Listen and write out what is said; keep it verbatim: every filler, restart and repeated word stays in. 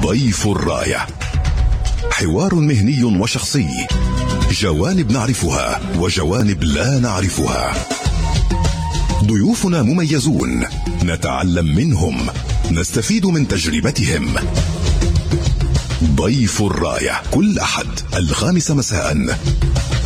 ضيف الراية، حوار مهني وشخصي، جوانب نعرفها وجوانب لا نعرفها. ضيوفنا مميزون، نتعلم منهم، نستفيد من تجربتهم. ضيف الراية كل أحد الخامسة مساء